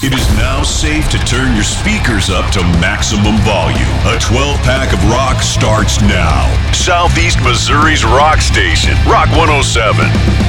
It is now safe to turn your speakers up to maximum volume. A 12-pack of rock starts now. Southeast Missouri's rock station, Rock 107.